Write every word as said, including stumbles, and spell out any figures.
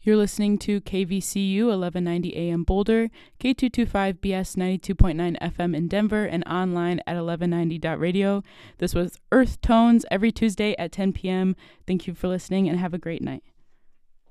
You're listening to K V C U eleven ninety A M Boulder, K two twenty-five B S ninety-two point nine F M in Denver, and online at eleven ninety dot radio. This was Earth Tones every Tuesday at ten p.m. Thank you for listening and have a great night.